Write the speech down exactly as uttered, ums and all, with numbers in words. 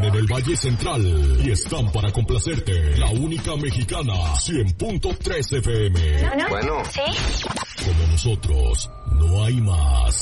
viven en el Valle Central y están para complacerte. La única mexicana, cien punto tres F M. Bueno. ¿Sí? Como nosotros, no hay más.